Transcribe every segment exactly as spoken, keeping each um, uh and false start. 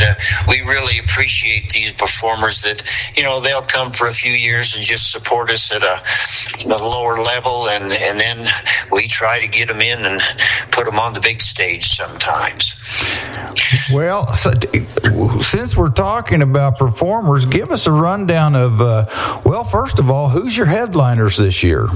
uh, we really appreciate these performers that, you know, they'll come for a few years and just support us at a, a lower level, and, and then we try to get them in and put them on the big stage sometimes. Well, so, since we're talking about performers, give us a rundown of, uh, well, first of all, who's your headliners this year?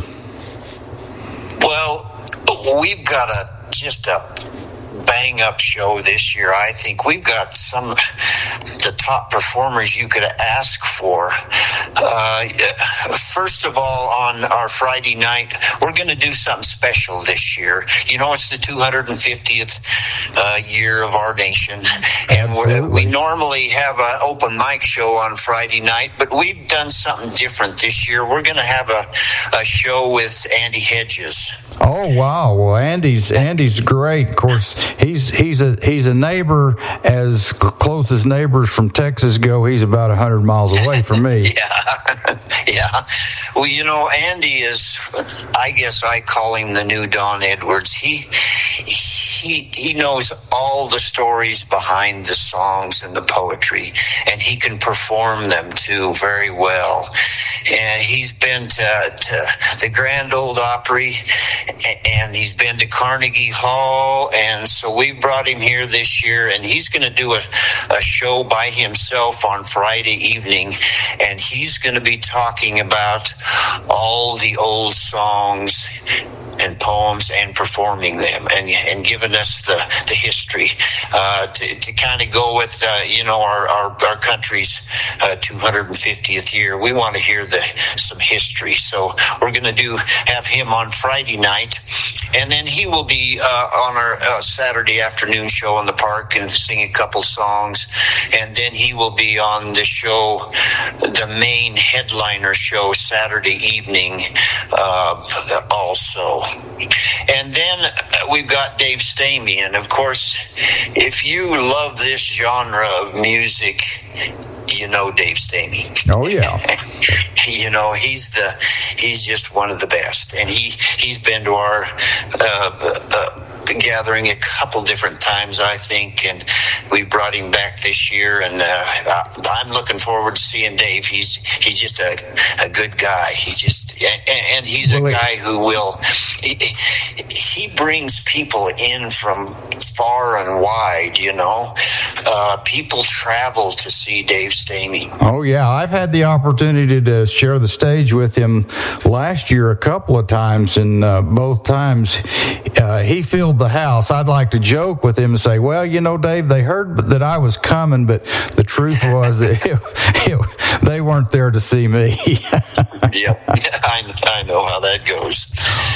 Well, we've got a just a bang-up show this year. I think we've got some of the top performers you could ask for. Uh, first of all, on our Friday night, we're going to do something special this year. You know, it's the two hundred fiftieth uh, year of our nation, and we're, we normally have an open mic show on Friday night, but we've done something different this year. We're going to have a, a show with Andy Hedges. Oh wow! Well, Andy's Andy's great. Of course, he's he's a he's a neighbor. As close as neighbors from Texas go, he's about a hundred miles away from me. yeah, yeah. Well, you know, Andy is. I guess I call him the new Don Edwards. He he he knows all the stories behind the songs and the poetry, and he can perform them too very well. And he's been to, to the Grand Ole Opry, and he's been to Carnegie Hall, and so we've brought him here this year, and he's going to do a, a show by himself on Friday evening, and he's going to be talking about all the old songs and poems and performing them, and and giving us the, the history uh, to, to kind of go with, uh, you know, our, our, our country's uh, two hundred fiftieth year. We want to hear the some history. So we're going to do have him on Friday night, and then he will be uh, on our uh, Saturday afternoon show in the park and sing a couple songs, and then he will be on the show, the main headliner show, Saturday evening uh, also. And then we've got Dave Stamey, and of course, if you love this genre of music, you know Dave Stamey. Oh yeah. You know, he's the he's just one of the best, and he he's been to our uh, uh, gathering a couple different times, I think, and we brought him back this year, and uh, I'm looking forward to seeing Dave. He's he's just a, a good guy. He's just and he's a guy who will he, he brings people in from far and wide. You know, uh, people travel to see Dave Stamey. Oh yeah, I've had the opportunity to share the stage with him last year a couple of times, and uh, both times uh, he filled the house. I'd like to joke with him and say, well, you know, Dave, they heard that I was coming, but the truth was that it, it, they weren't there to see me. Yep, I, I know how that goes.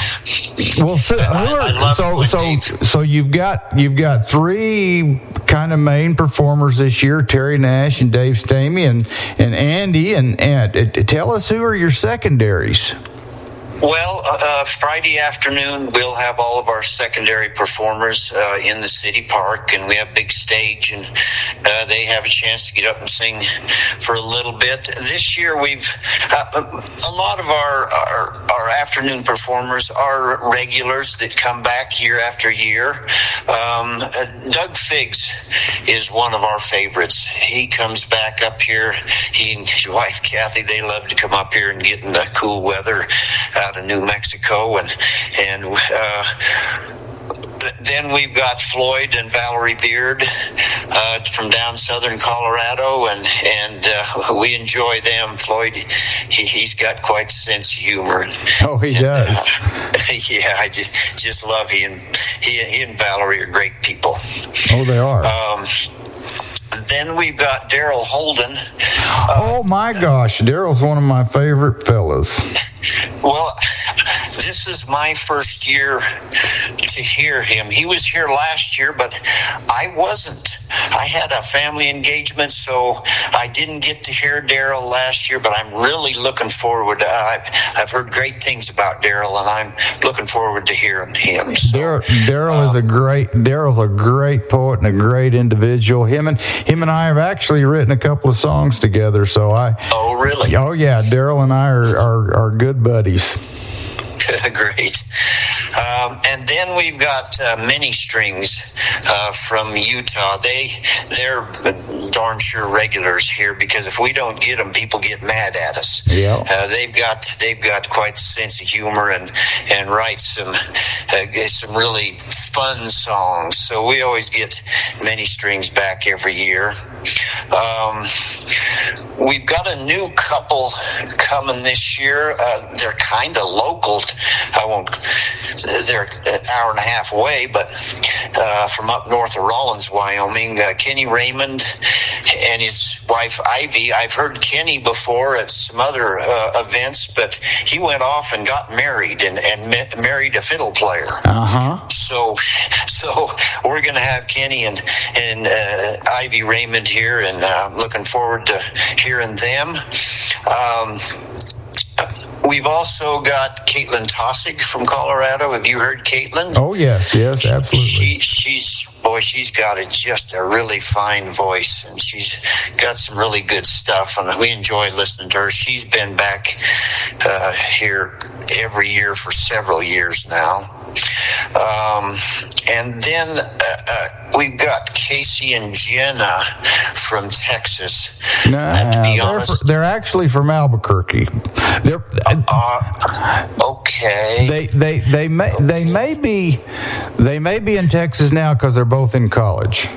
Well, so I, I so so, so you've got you've got three kind of main performers this year: Terry Nash and Dave Stamey and and Andy. And, and uh, tell us, who are your secondaries? Well, uh, Friday afternoon, we'll have all of our secondary performers uh, in the city park, and we have a big stage, and uh, they have a chance to get up and sing for a little bit. This year, we've uh, a lot of our, our our afternoon performers are regulars that come back year after year. Um, uh, Doug Figgs is one of our favorites. He comes back up here. He and his wife Kathy, they love to come up here and get in the cool weather out of New Mexico, and and uh, then we've got Floyd and Valerie Beard uh, from down southern Colorado, and and uh, we enjoy them. Floyd, he, he's got quite a sense of humor. Oh, he and, does. Uh, yeah, I just just love he and he, he and Valerie are great people. Oh, they are. Um, Then we've got Daryl Holden. Uh, oh my gosh, Daryl's one of my favorite fellas. Well, this is my first year to hear him. He was here last year, but I wasn't. I had a family engagement, so I didn't get to hear Daryl last year, but I'm really looking forward. Uh, I've, I've heard great things about Daryl, and I'm looking forward to hearing him. So, Daryl um, is a great, Daryl's a great poet and a great individual. Him and him and I have actually written a couple of songs together, so I... Oh, really? Oh, yeah, Daryl and I are, are, are good buddies. Great. Um, and then we've got uh, Mini Strings uh, from Utah. They, they're darn sure regulars here, because if we don't get them, people get mad at us. Yeah. Uh, they've got they've got quite a sense of humor and and write some uh, some really fun songs. So we always get Many Strings back every year. Um, we've got a new couple coming this year. Uh, they're kind of local. I won't. They're an hour and a half away, but uh, from up north of Rawlins, Wyoming. Uh, Kenny Raymond and his wife Ivy. I've heard Kenny before at some other uh, events, but he went off and got married and, and met, married a fiddle player. Uh-huh. So, so we're going to have Kenny and and uh, Ivy Raymond here, and uh, I'm looking forward to hearing them. Um, We've also got Caitlin Tossig from Colorado. Have you heard Caitlin? Oh, yes, yes, absolutely. She, she's, boy, she's got a, just a really fine voice, and she's got some really good stuff, and we enjoy listening to her. She's been back uh, here every year for several years now. Um, and then uh, uh, we've got Casey and Jenna from Texas. Nah, and to be they're, honest, for, they're actually from Albuquerque. They're uh, okay. They they they may they may be they may be in Texas now because they're both in college.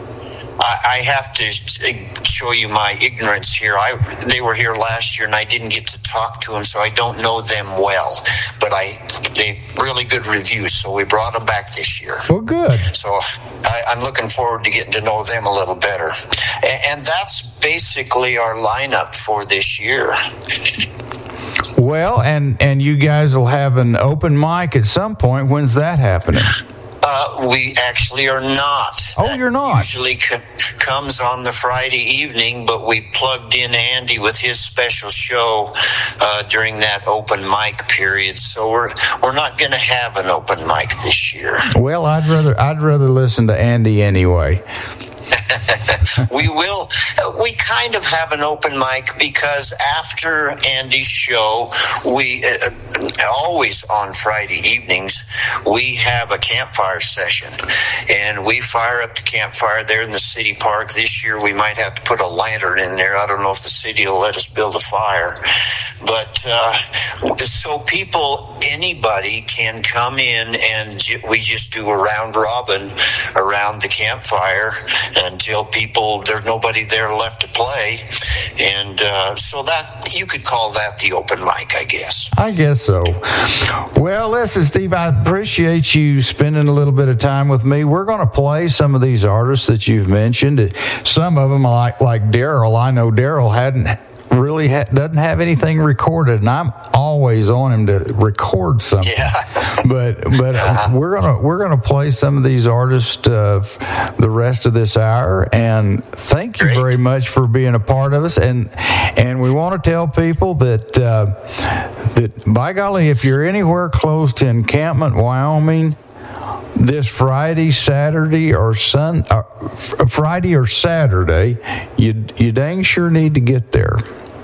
I have to show you my ignorance here. I they were here last year, and I didn't get to talk to them, so I don't know them well. But I they really good reviews, so we brought them back this year. Well, good. So I, I'm looking forward to getting to know them a little better. And, and that's basically our lineup for this year. Well, and and you guys will have an open mic at some point. When's that happening? Uh, we actually are not. Oh, that you're not? Usually c- comes on the Friday evening, but we plugged in Andy with his special show uh, during that open mic period. So we're we're not going to have an open mic this year. Well, I'd rather I'd rather listen to Andy anyway. we will. We kind of have an open mic because after Andy's show, we uh, always on Friday evenings we have a campfire session, and we fire up the campfire there in the city park. This year we might have to put a lantern in there. I don't know if the city will let us build a fire, but uh, so people, anybody can come in, and we just do a round robin around the campfire until people, there's nobody there left to play. And uh, so that, you could call that the open mic, I guess. I guess so. Well, listen, Steve, I appreciate you spending a little bit of time with me. We're going to play some of these artists that you've mentioned. Some of them, like, like Daryl. I know Daryl hadn't really ha- doesn't have anything recorded, and I'm always on him to record something. Yeah. but but uh-huh. we're gonna we're gonna play some of these artists uh, the rest of this hour. And thank you Great. very much for being a part of us. And and we want to tell people that uh, that by golly, if you're anywhere close to Encampment, Wyoming, this Friday, Saturday, or Sun, uh, f- Friday or Saturday, you you dang sure need to get there.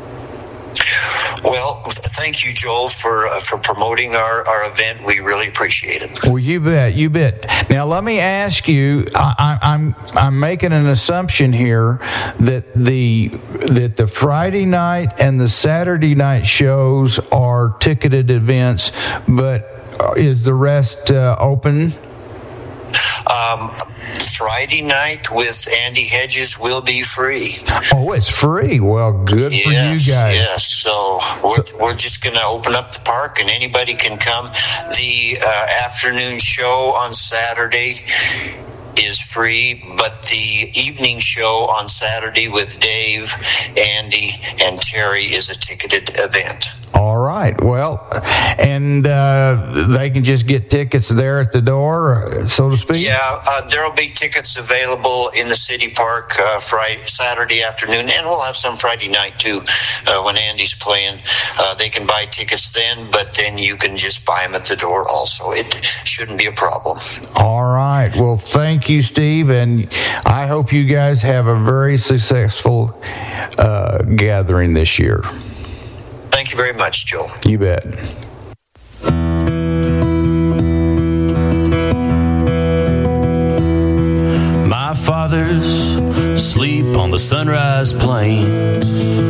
Well, thank you, Joel, for uh, for promoting our, our event. We really appreciate it. Well, you bet, you bet. Now, let me ask you. I, I, I'm I'm making an assumption here that the that the Friday night and the Saturday night shows are ticketed events, but is the rest uh, open? Um, Friday night with Andy Hedges will be free. Oh, it's free. Well, good yes, for you guys. Yes, so we're, so we're just going to open up the park, and anybody can come. The uh, afternoon show on Saturday is free, but the evening show on Saturday with Dave, Andy, and Terry is a ticketed event. All right. Well, and uh, they can just get tickets there at the door, so to speak? Yeah, uh, there will be tickets available in the city park uh, Friday, Saturday afternoon, and we'll have some Friday night, too, uh, when Andy's playing. Uh, they can buy tickets then, but then you can just buy them at the door also. It shouldn't be a problem. All right. Well, thank you, Steve, and I hope you guys have a very successful uh, gathering this year. Thank you very much, Joe. You bet. others sleep on the Sunrise Plains,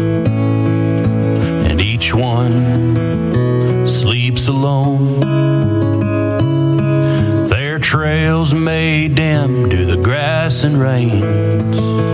and each one sleeps alone. Their trails may dim due the grass and rains,